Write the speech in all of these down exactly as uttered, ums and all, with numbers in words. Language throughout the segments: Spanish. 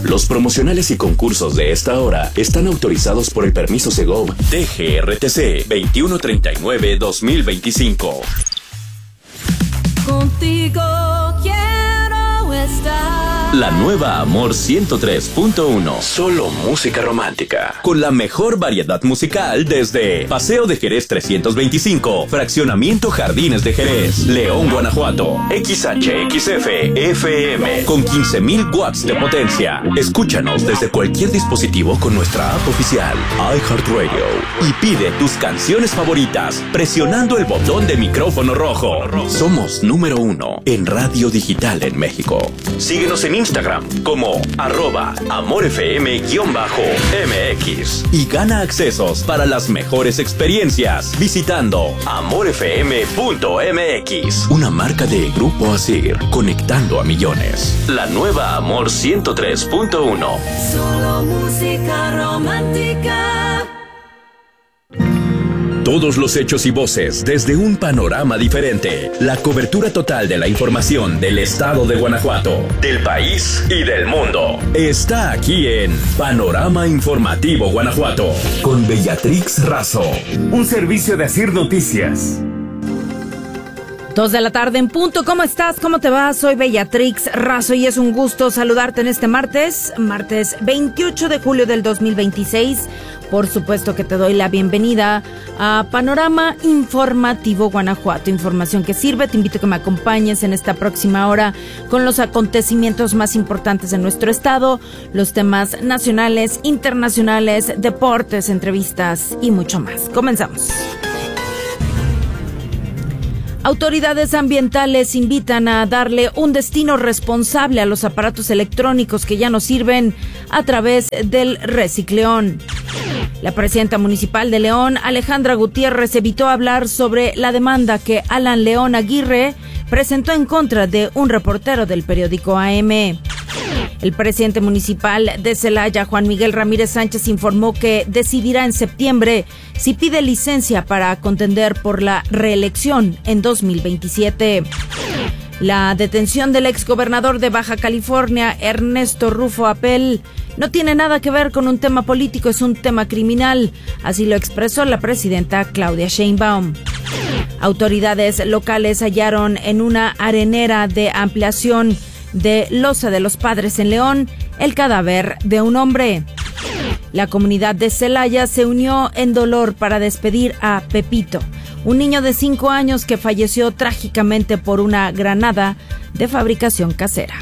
Los promocionales y concursos de esta hora están autorizados por el permiso Segov D G R T C veintiuno treinta y nueve dos mil veinticinco. Contigo quiero estar. La nueva Amor ciento tres punto uno. Solo música romántica. Con la mejor variedad musical desde Paseo de Jerez trescientos veinticinco, Fraccionamiento Jardines de Jerez, León, Guanajuato. X H X F F M con quince mil watts de potencia. Escúchanos desde cualquier dispositivo con nuestra app oficial iHeartRadio y pide tus canciones favoritas presionando el botón de micrófono rojo. Somos número uno en radio digital en México. Síguenos en Instagram como arroba amorfm-mx y gana accesos para las mejores experiencias visitando amorfm punto m x. Una marca de Grupo Asir, conectando a millones. La nueva Amor ciento tres punto uno. Solo música romántica. Todos los hechos y voces desde un panorama diferente. La cobertura total de la información del estado de Guanajuato, del país y del mundo. Está aquí en Panorama Informativo Guanajuato. Con Bellatrix Razo. Un servicio de Asir Noticias. Dos de la tarde en punto. ¿Cómo estás? ¿Cómo te va? Soy Bellatrix Razo y es un gusto saludarte en este martes, martes veintiocho de julio del dos mil veintiséis. Por supuesto que te doy la bienvenida a Panorama Informativo Guanajuato. Información que sirve. Te invito a que me acompañes en esta próxima hora con los acontecimientos más importantes de nuestro estado, los temas nacionales, internacionales, deportes, entrevistas y mucho más. Comenzamos. Autoridades ambientales invitan a darle un destino responsable a los aparatos electrónicos que ya no sirven a través del recicleón. La presidenta municipal de León, Alejandra Gutiérrez, evitó hablar sobre la demanda que Alan León Aguirre presentó en contra de un reportero del periódico A M. El presidente municipal de Celaya, Juan Miguel Ramírez Sánchez, informó que decidirá en septiembre si pide licencia para contender por la reelección en dos mil veintisiete. La detención del exgobernador de Baja California, Ernesto Rufo Apel, no tiene nada que ver con un tema político, es un tema criminal. Así lo expresó la presidenta Claudia Sheinbaum. Autoridades locales hallaron en una arenera de ampliación de Loza de los Padres en León el cadáver de un hombre. La comunidad de Celaya se unió en dolor para despedir a Pepito, un niño de cinco años que falleció trágicamente por una granada de fabricación casera.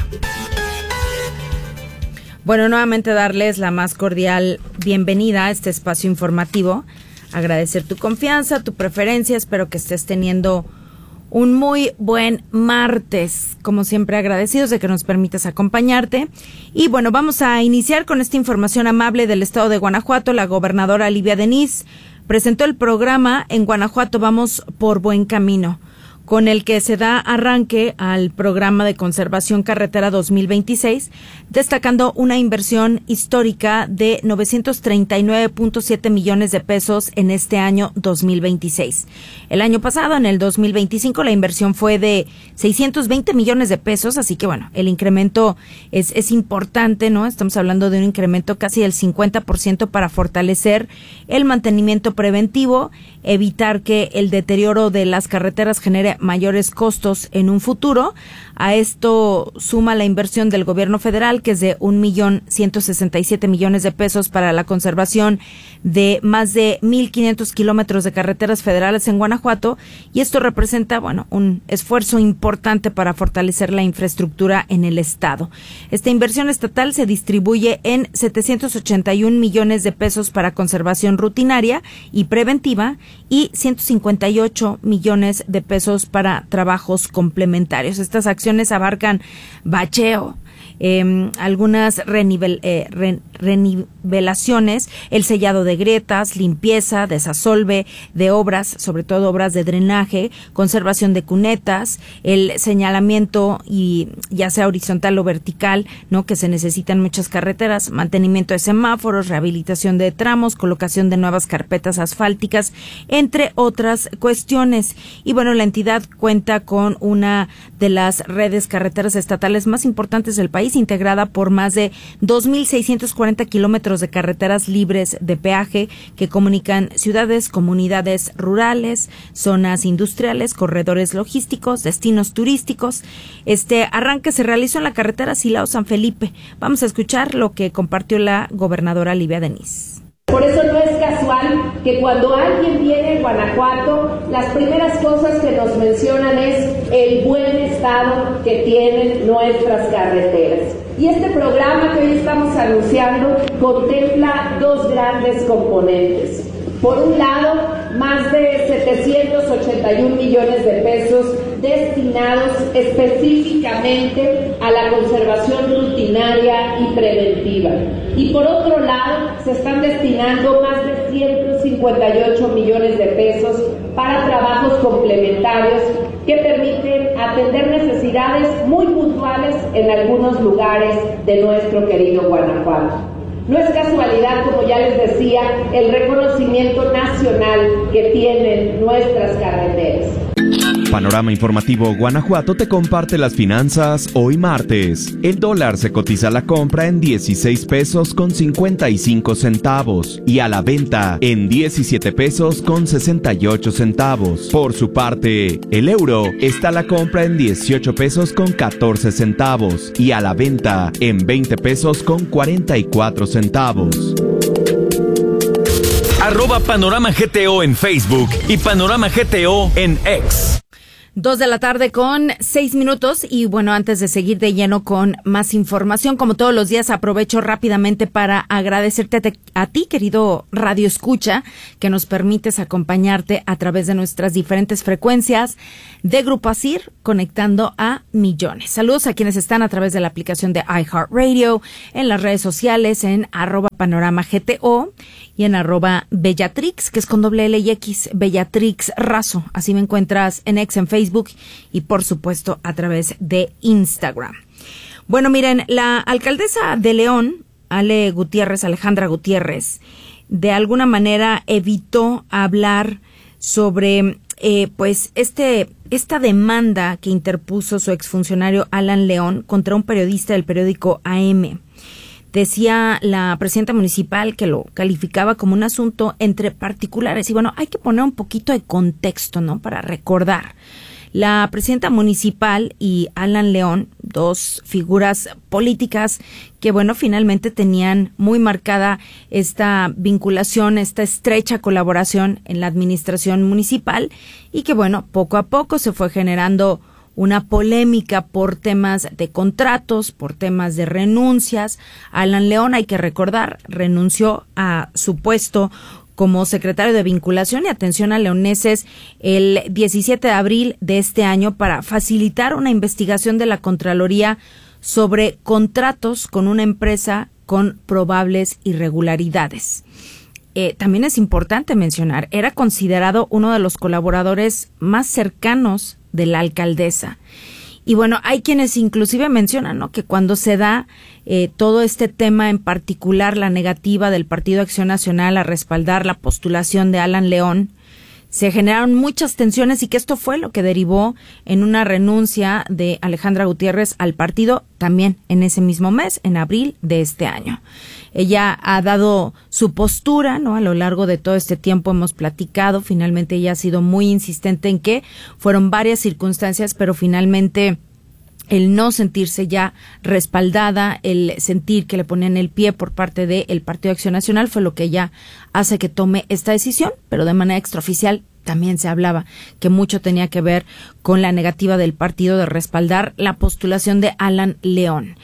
Bueno, nuevamente darles la más cordial bienvenida a este espacio informativo. Agradecer tu confianza, tu preferencia. Espero que estés teniendo un muy buen martes, como siempre agradecidos de que nos permitas acompañarte. Y bueno, vamos a iniciar con esta información amable del estado de Guanajuato. La gobernadora Livia Denis presentó el programa En Guanajuato Vamos por Buen Camino, con el que se da arranque al programa de conservación carretera dos mil veintiséis, destacando una inversión histórica de novecientos treinta y nueve punto siete millones de pesos en este año dos mil veintiséis. El año pasado, en el dos mil veinticinco, la inversión fue de seiscientos veinte millones de pesos, así que bueno, el incremento es, es importante, ¿no? Estamos hablando de un incremento casi del cincuenta por ciento para fortalecer el mantenimiento preventivo, evitar que el deterioro de las carreteras genere mayores costos en un futuro. A esto suma la inversión del gobierno federal, que es de un millón ciento sesenta y siete millones de pesos para la conservación de más de mil quinientos kilómetros de carreteras federales en Guanajuato, y esto representa, bueno, un esfuerzo importante para fortalecer la infraestructura en el estado. Esta inversión estatal se distribuye en setecientos ochenta y un millones de pesos para conservación rutinaria y preventiva y ciento cincuenta y ocho millones de pesos para trabajos complementarios. Estas acciones abarcan bacheo, eh, algunas renivel, eh, re, renivelaciones, el sellado de grietas, limpieza, desasolve de obras, sobre todo obras de drenaje, conservación de cunetas, el señalamiento y ya sea horizontal o vertical, ¿no?, que se necesitan muchas carreteras, mantenimiento de semáforos, rehabilitación de tramos, colocación de nuevas carpetas asfálticas, entre otras cuestiones. Y bueno, la entidad cuenta con una de las redes carreteras estatales más importantes del país, es integrada por más de dos mil seiscientos cuarenta kilómetros de carreteras libres de peaje que comunican ciudades, comunidades rurales, zonas industriales, corredores logísticos, destinos turísticos. Este arranque se realizó en la carretera Silao-San Felipe. Vamos a escuchar lo que compartió la gobernadora Livia Denis. Por eso no es casual que cuando alguien viene a Guanajuato, las primeras cosas que nos mencionan es el buen estado que tienen nuestras carreteras. Y este programa que hoy estamos anunciando contempla dos grandes componentes. Por un lado, más de setecientos ochenta y un millones de pesos destinados específicamente a la conservación rutinaria y preventiva. Y por otro lado, se están destinando más de ciento cincuenta y ocho millones de pesos para trabajos complementarios que permiten atender necesidades muy puntuales en algunos lugares de nuestro querido Guanajuato. No es casualidad, como ya les decía, el reconocimiento nacional que tienen nuestras carreteras. Panorama Informativo Guanajuato te comparte las finanzas hoy martes. El dólar se cotiza a la compra en dieciséis pesos con cincuenta y cinco centavos y a la venta en diecisiete pesos con sesenta y ocho centavos. Por su parte, el euro está a la compra en dieciocho pesos con catorce centavos y a la venta en veinte pesos con cuarenta y cuatro centavos. Arroba Panorama G T O en Facebook y Panorama G T O en X. Dos de la tarde con seis minutos y bueno, antes de seguir de lleno con más información, como todos los días aprovecho rápidamente para agradecerte a, te, a ti, querido Radio Escucha, que nos permites acompañarte a través de nuestras diferentes frecuencias de Grupo Asir, conectando a millones. Saludos a quienes están a través de la aplicación de iHeartRadio, en las redes sociales, en arroba Panorama G T O y en arroba Bellatrix, que es con doble L y X, Bellatrix Razo. Así me encuentras en X, en Facebook y por supuesto a través de Instagram. Bueno, miren, la alcaldesa de León, Ale Gutiérrez, Alejandra Gutiérrez, de alguna manera evitó hablar sobre eh, pues este esta demanda que interpuso su exfuncionario Alan León contra un periodista del periódico A M. Decía la presidenta municipal que lo calificaba como un asunto entre particulares. Y bueno, hay que poner un poquito de contexto, ¿no? Para recordar. La presidenta municipal y Alan León, dos figuras políticas que, bueno, finalmente tenían muy marcada esta vinculación, esta estrecha colaboración en la administración municipal y que, bueno, poco a poco se fue generando una polémica por temas de contratos, por temas de renuncias. Alan León, hay que recordar, renunció a su puesto como secretario de Vinculación y Atención a Leoneses el diecisiete de abril de este año para facilitar una investigación de la Contraloría sobre contratos con una empresa con probables irregularidades. Eh, también es importante mencionar, era considerado uno de los colaboradores más cercanos de la alcaldesa. Y bueno, hay quienes inclusive mencionan, ¿no?, que cuando se da eh, todo este tema, en particular la negativa del Partido Acción Nacional a respaldar la postulación de Alan León, se generaron muchas tensiones y que esto fue lo que derivó en una renuncia de Alejandra Gutiérrez al partido también en ese mismo mes, en abril de este año. Ella ha dado su postura, ¿no? A lo largo de todo este tiempo hemos platicado, finalmente ella ha sido muy insistente en que fueron varias circunstancias, pero finalmente el no sentirse ya respaldada, el sentir que le ponían el pie por parte del Partido de Acción Nacional fue lo que ella hace que tome esta decisión, pero de manera extraoficial también se hablaba que mucho tenía que ver con la negativa del partido de respaldar la postulación de Alan León.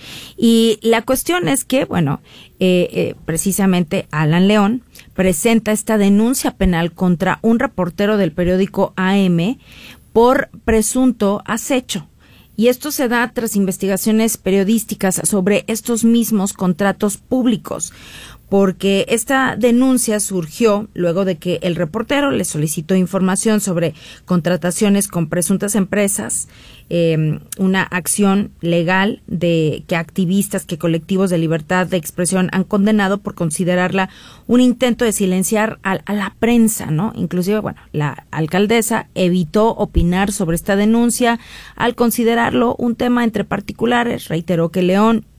Y la cuestión es que, bueno, eh, eh, precisamente Alan León presenta esta denuncia penal contra un reportero del periódico A M por presunto acecho. Y esto se da tras investigaciones periodísticas sobre estos mismos contratos públicos, porque esta denuncia surgió luego de que el reportero le solicitó información sobre contrataciones con presuntas empresas, eh, una acción legal de que activistas, que colectivos de libertad de expresión han condenado por considerarla un intento de silenciar a, a la prensa, ¿no? Inclusive, bueno, la alcaldesa evitó opinar sobre esta denuncia al considerarlo un tema entre particulares. Reiteró que León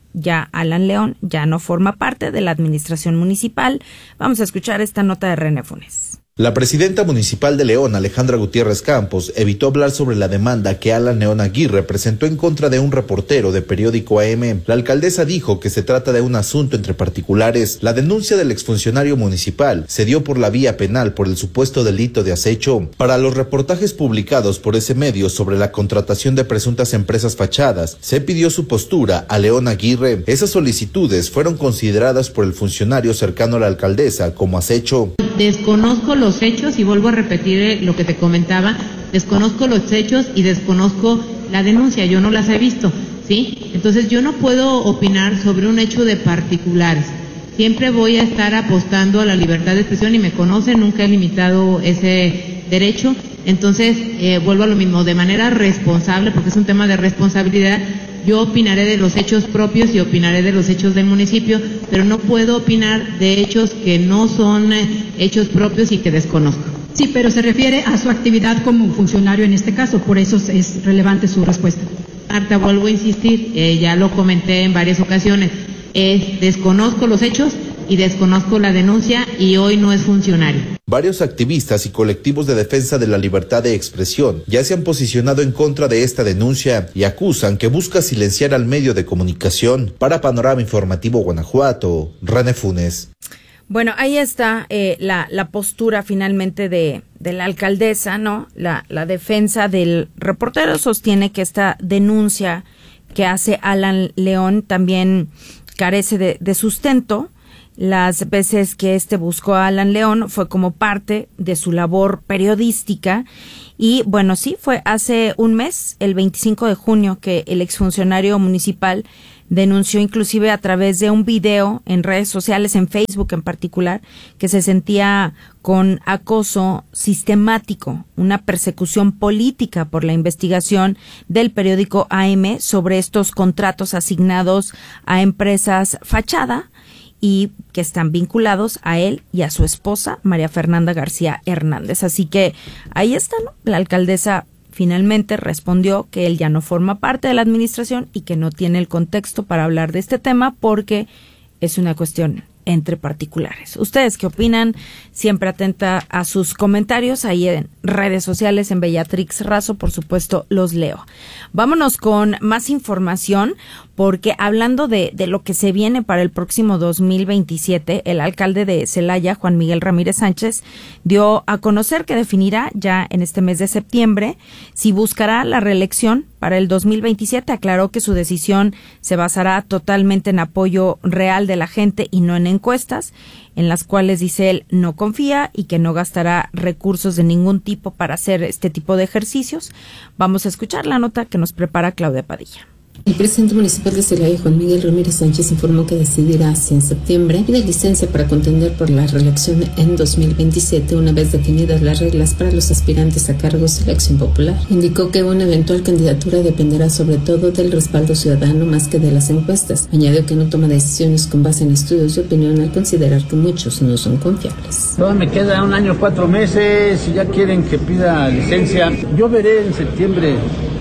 ya Alan León ya no forma parte de la administración municipal. Vamos a escuchar esta nota de René Funes. La presidenta municipal de León, Alejandra Gutiérrez Campos, evitó hablar sobre la demanda que Alan León Aguirre presentó en contra de un reportero de periódico A M. La alcaldesa dijo que se trata de un asunto entre particulares. La denuncia del exfuncionario municipal se dio por la vía penal por el supuesto delito de acecho. Para los reportajes publicados por ese medio sobre la contratación de presuntas empresas fachadas, se pidió su postura a León Aguirre. Esas solicitudes fueron consideradas por el funcionario cercano a la alcaldesa como acecho. Desconozco los hechos y vuelvo a repetir lo que te comentaba, desconozco los hechos y desconozco la denuncia, yo no las he visto, ¿sí? Entonces yo no puedo opinar sobre un hecho de particulares, siempre voy a estar apostando a la libertad de expresión y me conocen, nunca he limitado ese derecho, entonces eh, vuelvo a lo mismo, de manera responsable, porque es un tema de responsabilidad. Yo opinaré de los hechos propios y opinaré de los hechos del municipio, pero no puedo opinar de hechos que no son hechos propios y que desconozco. Sí, pero se refiere a su actividad como funcionario en este caso, por eso es relevante su respuesta. Marta, vuelvo a insistir, eh, ya lo comenté en varias ocasiones, eh, desconozco los hechos y desconozco la denuncia y hoy no es funcionario. Varios activistas y colectivos de defensa de la libertad de expresión ya se han posicionado en contra de esta denuncia y acusan que busca silenciar al medio de comunicación. Para Panorama Informativo Guanajuato, René Funes. Bueno, ahí está eh, la, la postura finalmente de, de la alcaldesa, ¿no? La, la defensa del reportero sostiene que esta denuncia que hace Alan León también carece de, de sustento. Las veces que este buscó a Alan León fue como parte de su labor periodística y bueno, sí, fue hace un mes, el veinticinco de junio, que el exfuncionario municipal denunció inclusive a través de un video en redes sociales, en Facebook en particular, que se sentía con acoso sistemático, una persecución política por la investigación del periódico A M sobre estos contratos asignados a empresas fachada y que están vinculados a él y a su esposa, María Fernanda García Hernández. Así que ahí está, ¿no? La alcaldesa finalmente respondió que él ya no forma parte de la administración y que no tiene el contexto para hablar de este tema porque es una cuestión entre particulares. ¿Ustedes qué opinan? Siempre atenta a sus comentarios ahí en redes sociales, en Bellatrix Razo, por supuesto, los leo. Vámonos con más información, porque hablando de, de lo que se viene para el próximo dos mil veintisiete, el alcalde de Celaya, Juan Miguel Ramírez Sánchez, dio a conocer que definirá ya en este mes de septiembre si buscará la reelección para el dos mil veintisiete. Aclaró que su decisión se basará totalmente en apoyo real de la gente y no en encuestas, en las cuales dice él no confía y que no gastará recursos de ningún tipo para hacer este tipo de ejercicios. Vamos a escuchar la nota que nos prepara Claudia Padilla. El presidente municipal de Celaya, Juan Miguel Ramírez Sánchez, informó que decidirá si en septiembre pide licencia para contender por la reelección en dos mil veintisiete, una vez definidas las reglas para los aspirantes a cargos de elección popular. Indicó que una eventual candidatura dependerá sobre todo del respaldo ciudadano más que de las encuestas. Añadió que no toma decisiones con base en estudios de opinión al considerar que muchos no son confiables. Todo me queda un año, cuatro meses, si ya quieren que pida licencia. Yo veré en septiembre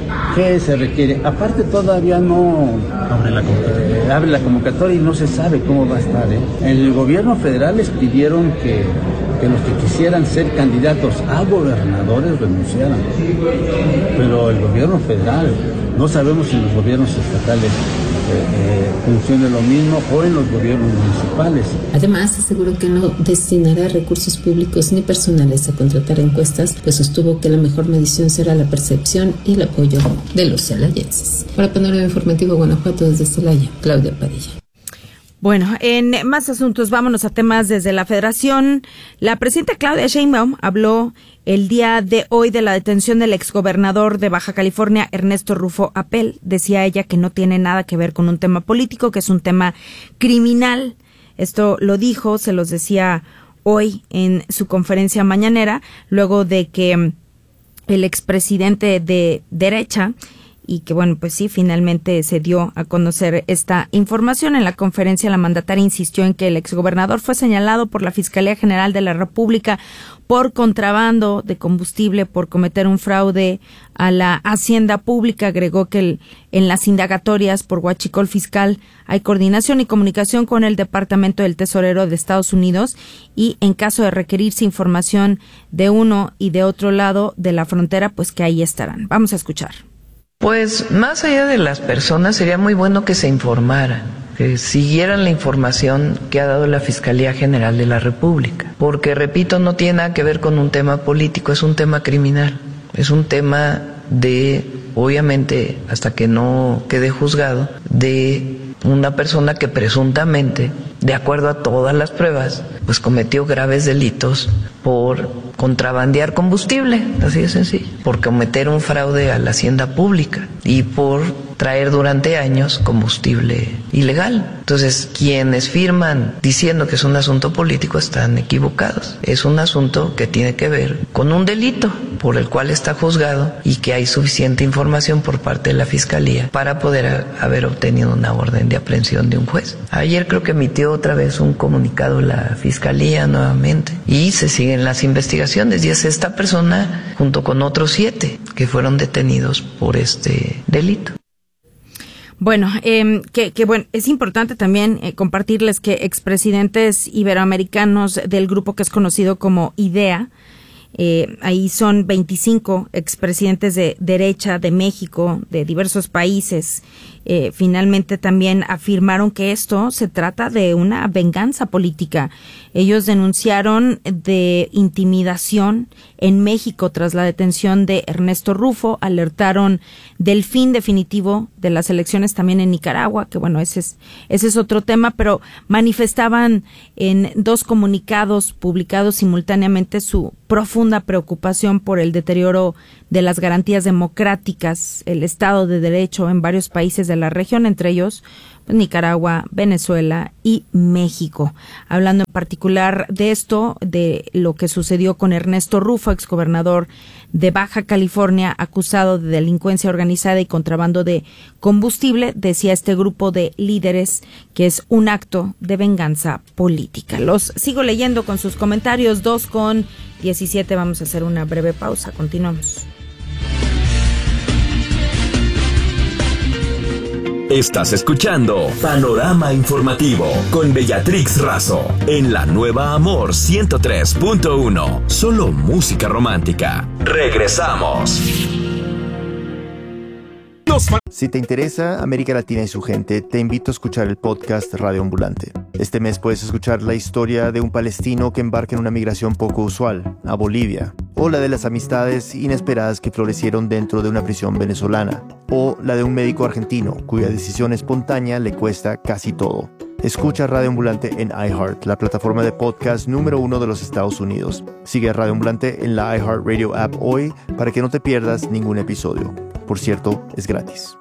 qué se requiere. Aparte todavía no abre la convocatoria, eh, abre la convocatoria y no se sabe cómo va a estar. ¿eh? El gobierno federal les pidieron que, que los que quisieran ser candidatos a gobernadores renunciaran. Pero el gobierno federal, no sabemos si los gobiernos estatales Eh, eh, funcione lo mismo o en los gobiernos municipales. Además, aseguró que no destinará recursos públicos ni personales a contratar encuestas, pues sostuvo que la mejor medición será la percepción y el apoyo de los celayenses. Para Panorama Informativo Guanajuato, desde Celaya, Claudia Padilla. Bueno, en más asuntos, vámonos a temas desde la Federación. La presidenta Claudia Sheinbaum habló el día de hoy de la detención del exgobernador de Baja California, Ernesto Rufo Apel. Decía ella que no tiene nada que ver con un tema político, que es un tema criminal. Esto lo dijo, se los decía hoy en su conferencia mañanera, luego de que el expresidente de derecha y que bueno, pues sí, finalmente se dio a conocer esta información. En la conferencia la mandataria insistió en que el exgobernador fue señalado por la Fiscalía General de la República por contrabando de combustible, por cometer un fraude a la hacienda pública. Agregó que el, en las indagatorias por huachicol fiscal hay coordinación y comunicación con el Departamento del Tesorero de Estados Unidos y en caso de requerirse información de uno y de otro lado de la frontera, pues que ahí estarán. Vamos a escuchar. Pues más allá de las personas, sería muy bueno que se informaran, que siguieran la información que ha dado la Fiscalía General de la República, porque repito, no tiene nada que ver con un tema político, es un tema criminal, es un tema de, obviamente, hasta que no quede juzgado, de una persona que presuntamente, de acuerdo a todas las pruebas, pues cometió graves delitos por contrabandear combustible, así de sencillo, por cometer un fraude a la hacienda pública y por traer durante años combustible ilegal. Entonces, quienes firman diciendo que es un asunto político están equivocados. Es un asunto que tiene que ver con un delito por el cual está juzgado y que hay suficiente información por parte de la Fiscalía para poder haber obtenido una orden de aprehensión de un juez. Ayer creo que emitió otra vez un comunicado la Fiscalía nuevamente y se siguen las investigaciones y es esta persona junto con otros siete que fueron detenidos por este delito. Bueno, eh, que, que bueno, es importante también eh, compartirles que expresidentes iberoamericanos del grupo que es conocido como IDEA, eh, ahí son veinticinco expresidentes de derecha de México, de diversos países, eh, finalmente también afirmaron que esto se trata de una venganza política. Ellos denunciaron de intimidación en México tras la detención de Ernesto Rufo, alertaron del fin definitivo de las elecciones también en Nicaragua, que bueno, ese es, ese es otro tema, pero manifestaban en dos comunicados publicados simultáneamente su profunda preocupación por el deterioro de las garantías democráticas, el Estado de Derecho en varios países de la región, entre ellos pues, Nicaragua, Venezuela y México. Hablando en particular de esto, de lo que sucedió con Ernesto Rufo, exgobernador de Baja California, acusado de delincuencia organizada y contrabando de combustible, decía este grupo de líderes que es un acto de venganza política. Los sigo leyendo con sus comentarios, dos con diecisiete, vamos a hacer una breve pausa, continuamos. Estás escuchando Panorama Informativo con Bellatrix Razo en la nueva Amor ciento tres punto uno. Solo música romántica. Regresamos. Si te interesa América Latina y su gente, te invito a escuchar el podcast Radio Ambulante. Este mes puedes escuchar la historia de un palestino que embarca en una migración poco usual, a Bolivia, o la de las amistades inesperadas que florecieron dentro de una prisión venezolana, o la de un médico argentino cuya decisión espontánea le cuesta casi todo. Escucha Radio Ambulante en iHeart, la plataforma de podcast número uno de los Estados Unidos. Sigue a Radio Ambulante en la iHeartRadio app hoy para que no te pierdas ningún episodio. Por cierto, es gratis.